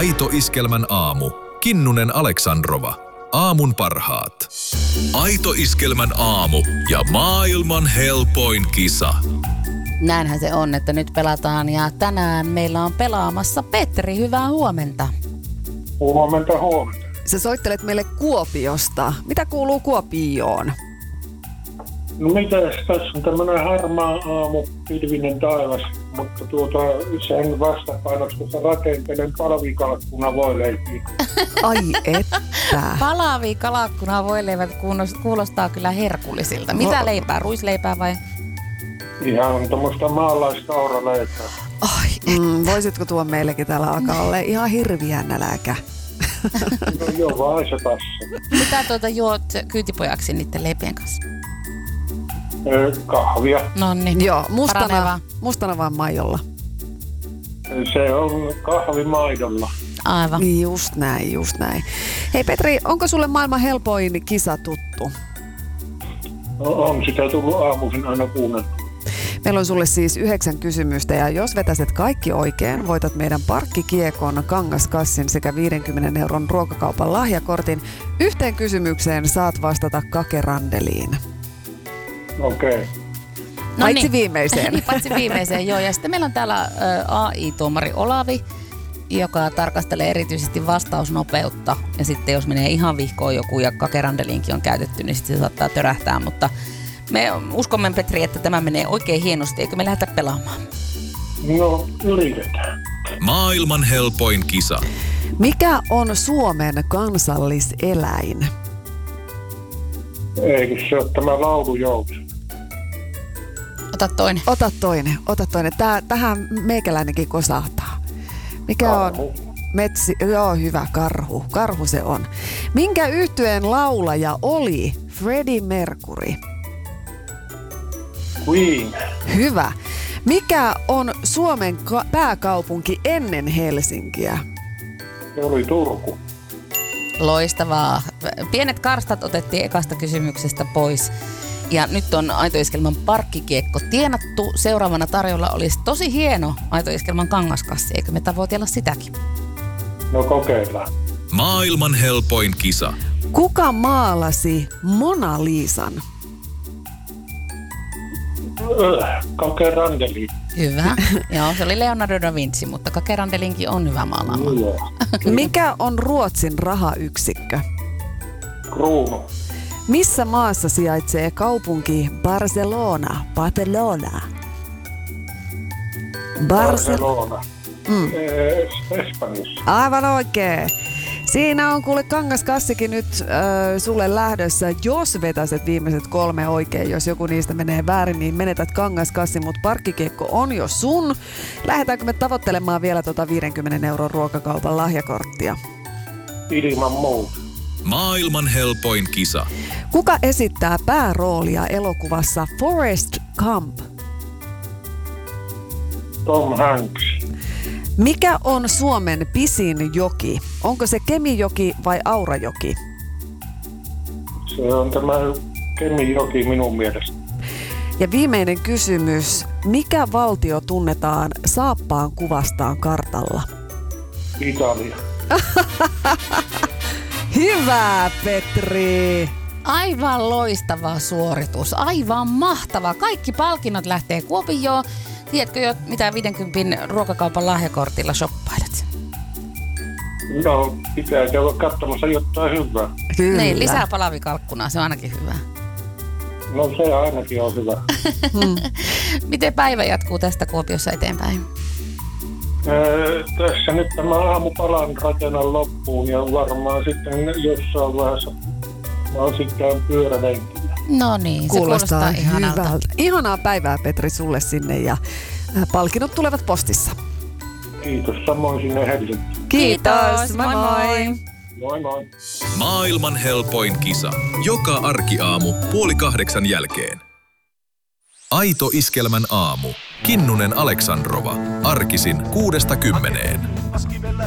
Aito Iskelmän aamu. Kinnunen Aleksandrova. Aamun parhaat. Aito Iskelmän aamu ja maailman helpoin kisa. Näinhän se on, että nyt pelataan ja tänään meillä on pelaamassa Petri. Hyvää huomenta. Huomenta. Sä soittelet meille Kuopiosta. Mitä kuuluu Kuopioon? No mitäs, tässä on tämmönen harmaa aamu, pilvinen taivas, mutta sen vastapainoksi, kun rakentelen palavikalkkuna voileipiä. Ai että. Palavia kalakkuna voileivät kuulostaa kyllä herkullisilta. Mitä leipää? Ruisleipää vai? Ihan tommoista maalaiskauraleipää. Ai voisitko tuoda meillekin täällä alkaa olla ihan hirviä näläkä? No joo, vaan se tässä. Mitä juot kyytipojaksi niiden leipien kanssa? Kahvia. Noniin. Joo, mustana vaan maidolla. Se on kahvimaidolla. Aivan. Just näin. Hei Petri, onko sulle maailman helpoin kisa tuttu? No, on sitä tullut aamuisin aina kuunneltu. Meillä on sulle siis 9 kysymystä ja jos vetäset kaikki oikein, voitat meidän parkkikiekon, kangaskassin sekä 50 euron ruokakaupan lahjakortin. Yhteen kysymykseen saat vastata kakerandeliin. Okei. Paitsi viimeiseen. Niin, paitsi viimeiseen, joo. Ja sitten meillä on täällä AI-tuomari Olavi, joka tarkastelee erityisesti vastausnopeutta. Ja sitten jos menee ihan vihkoon joku ja kakerandeliinkin on käytetty, niin sitten se saattaa törähtää. Mutta me uskomme, Petri, että tämä menee oikein hienosti. Eikö me lähdetä pelaamaan? No, yritetään. Maailman helpoin kisa. Mikä on Suomen kansalliseläin? Eikö se ole tämä laulujousi? Ota toinen. Tähän meikäläinenkin kosahtaa. Mikä Karhu. on? Joo, hyvä, karhu. Karhu se on. Minkä yhtyeen laulaja oli Freddie Mercury? Queen. Hyvä. Mikä on Suomen pääkaupunki ennen Helsinkiä? Se oli Turku. Loistavaa. Pienet karstat otettiin ekasta kysymyksestä pois. Ja nyt on Aito Iskelman parkkikiekko tienattu. Seuraavana tarjolla olisi tosi hieno Aito Iskelman kangaskassi. Eikö me tavoitella sitäkin? No kokeillaan. Maailman helpoin kisa. Kuka maalasi Mona Lisan? Kakerandeli. Hyvä. Joo, se oli Leonardo da Vinci, mutta kakerandelinkin on hyvä maalaama. Joo. Mikä on Ruotsin rahayksikkö? Kruunu. Missä maassa sijaitsee kaupunki Barcelona? Barcelona. Espanjassa. Aivan oikein. Siinä on kuule kangaskassikin nyt sulle lähdössä. Jos vetäiset viimeiset 3 oikein, jos joku niistä menee väärin, niin menetät kangaskassin, mutta parkkikiekko on jo sun. Lähdetäänkö me tavoittelemaan vielä 50 euron ruokakaupan lahjakorttia? Ilman muuta. Maailman helpoin kisa. Kuka esittää pääroolia elokuvassa Forrest Gump? Tom Hanks. Mikä on Suomen pisin joki? Onko se Kemijoki vai Aurajoki? Se on tämä Kemijoki minun mielestä. Ja viimeinen kysymys. Mikä valtio tunnetaan saappaan kuvastaan kartalla? Italia. Hyvä, Petri! Aivan loistava suoritus. Aivan mahtava. Kaikki palkinnot lähtee Kuopioon. Tiedätkö jo, mitä 50 ruokakaupan lahjakortilla shoppailet? No, pitää käydä katsomassa jotain hyvää. Kyllä. Niin, lisää palavikalkkunaa, se on ainakin hyvä. No se ainakin on hyvä. Miten päivä jatkuu tästä Kuopiossa eteenpäin? Tässä nyt tämä aamupalan rakennan loppuun ja varmaan sitten jossain vaiheessa mä oon sitten pyörälenkillä. No niin, se kuulostaa ihanalta. Hyvältä. Ihanaa päivää, Petri, sulle sinne ja palkinnot tulevat postissa. Kiitos, samoin sinne Helsinkiin. Kiitos, moi moi! Moi moi! Maailman helpoin kisa. Joka arkiaamu 7:30 jälkeen. Aito Iskelmän aamu. Kinnunen Aleksandrova. Arkisin 6-10.